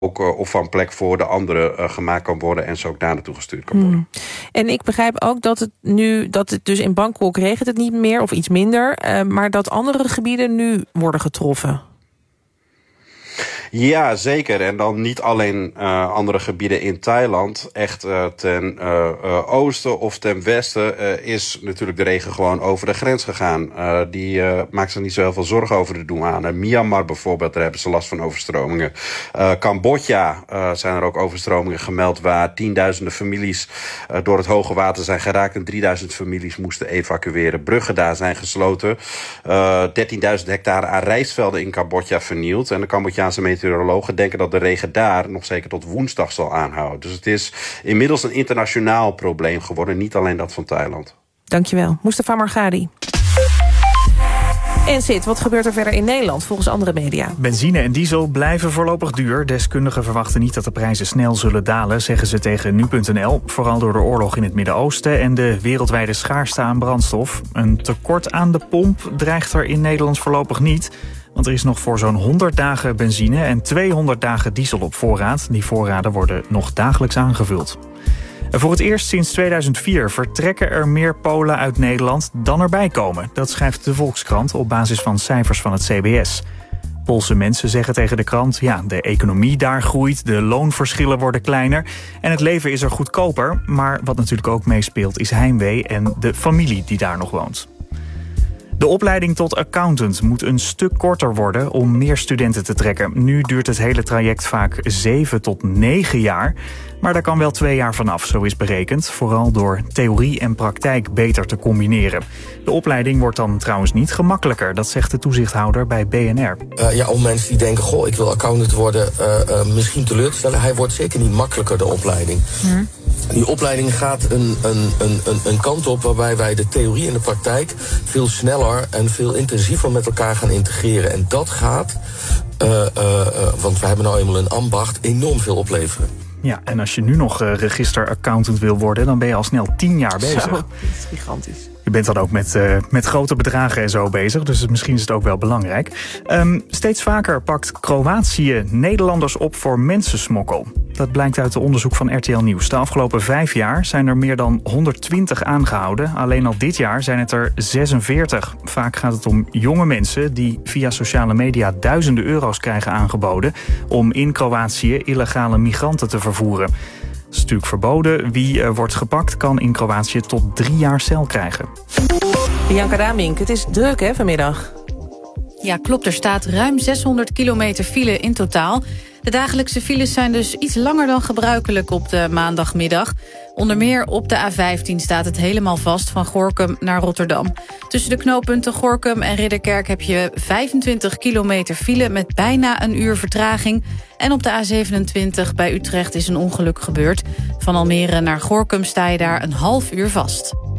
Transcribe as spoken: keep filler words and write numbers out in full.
ook uh, opvangplek voor de anderen uh, gemaakt kan worden en ze ook daar naartoe gestuurd kan worden. Hmm. En ik begrijp ook dat het nu, dat het dus in Bangkok regent het niet meer of iets minder, uh, maar dat andere gebieden nu worden getroffen. Ja, zeker. En dan niet alleen uh, andere gebieden in Thailand. Echt uh, ten uh, uh, oosten of ten westen uh, is natuurlijk de regen gewoon over de grens gegaan. Uh, die uh, maakt zich niet zo heel veel zorgen over de douane. Myanmar bijvoorbeeld, daar hebben ze last van overstromingen. Uh, Cambodja uh, zijn er ook overstromingen gemeld waar tienduizenden families uh, door het hoge water zijn geraakt en drieduizend families moesten evacueren. Bruggen daar zijn gesloten. Uh, dertienduizend hectare aan rijstvelden in Cambodja vernield. En de Cambodjaanse meteorologen denken dat de regen daar nog zeker tot woensdag zal aanhouden. Dus het is inmiddels een internationaal probleem geworden, niet alleen dat van Thailand. Dankjewel, Mustafa Margadi. En Sid, wat gebeurt er verder in Nederland volgens andere media? Benzine en diesel blijven voorlopig duur. Deskundigen verwachten niet dat de prijzen snel zullen dalen, zeggen ze tegen nu punt n l. Vooral door de oorlog in het Midden-Oosten en de wereldwijde schaarste aan brandstof. Een tekort aan de pomp dreigt er in Nederland voorlopig niet. Want er is nog voor zo'n honderd dagen benzine en tweehonderd dagen diesel op voorraad. Die voorraden worden nog dagelijks aangevuld. En voor het eerst sinds tweeduizend vier vertrekken er meer Polen uit Nederland dan erbij komen. Dat schrijft de Volkskrant op basis van cijfers van het C B S. Poolse mensen zeggen tegen de krant, ja, de economie daar groeit, de loonverschillen worden kleiner en het leven is er goedkoper. Maar wat natuurlijk ook meespeelt is heimwee en de familie die daar nog woont. De opleiding tot accountant moet een stuk korter worden om meer studenten te trekken. Nu duurt het hele traject vaak zeven tot negen jaar. Maar daar kan wel twee jaar vanaf, zo is berekend. Vooral door theorie en praktijk beter te combineren. De opleiding wordt dan trouwens niet gemakkelijker. Dat zegt de toezichthouder bij B N R. Uh, ja, om mensen die denken, goh, ik wil accountant worden, uh, uh, misschien teleur te stellen. Hij wordt zeker niet makkelijker, de opleiding. Hmm. Die opleiding gaat een, een, een, een, een kant op waarbij wij de theorie en de praktijk veel sneller en veel intensiever met elkaar gaan integreren. En dat gaat, uh, uh, uh, want we hebben nou eenmaal een ambacht, enorm veel opleveren. Ja, en als je nu nog uh, registeraccountant wil worden, dan ben je al snel tien jaar bezig. Zo, dat is gigantisch. Je bent dan ook met, uh, met grote bedragen en zo bezig, dus misschien is het ook wel belangrijk. Um, steeds vaker pakt Kroatië Nederlanders op voor mensensmokkel. Dat blijkt uit het onderzoek van R T L Nieuws. De afgelopen vijf jaar zijn er meer dan honderdtwintig aangehouden. Alleen al dit jaar zijn het er zesenveertig. Vaak gaat het om jonge mensen die via sociale media duizenden euro's krijgen aangeboden om in Kroatië illegale migranten te vervoeren. Dat is natuurlijk verboden. Wie uh, wordt gepakt kan in Kroatië tot drie jaar cel krijgen. Bianca Damink, het is druk hè vanmiddag. Ja, klopt. Er staat ruim zeshonderd kilometer file in totaal. De dagelijkse files zijn dus iets langer dan gebruikelijk op de maandagmiddag. Onder meer op de A vijftien staat het helemaal vast van Gorinchem naar Rotterdam. Tussen de knooppunten Gorinchem en Ridderkerk heb je vijfentwintig kilometer file met bijna een uur vertraging. En op de A zevenentwintig bij Utrecht is een ongeluk gebeurd. Van Almere naar Gorinchem sta je daar een half uur vast.